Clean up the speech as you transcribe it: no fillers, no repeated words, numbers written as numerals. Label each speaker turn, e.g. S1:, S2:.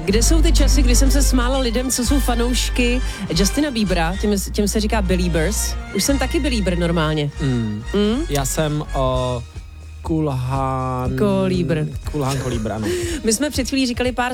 S1: Kde jsou ty časy, kdy jsem se smála lidem, co jsou fanoušky Justina Biebera, těm se říká Beliebers. Už jsem taky Belieber normálně.
S2: Já jsem Kulhán Kolíbr, ano.
S1: My jsme před chvílí říkali pár